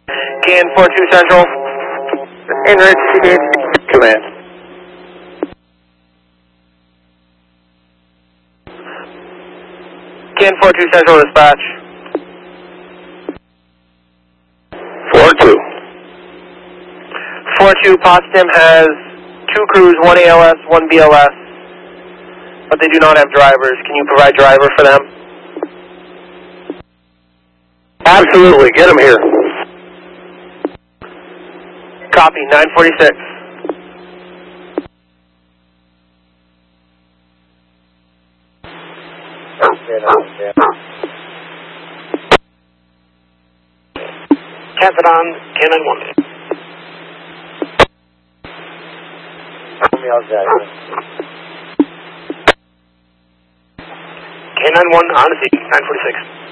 Can 42 Central. Enrich CDH command. Can 42 Central dispatch. 4-2. 42 Potsdam has 2 crews, 1 ALS, 1 BLS, but they do not have drivers. Can you provide driver for them? Absolutely, get him here. Copy, 946. Cathode on, K91. K91 on the scene, 946.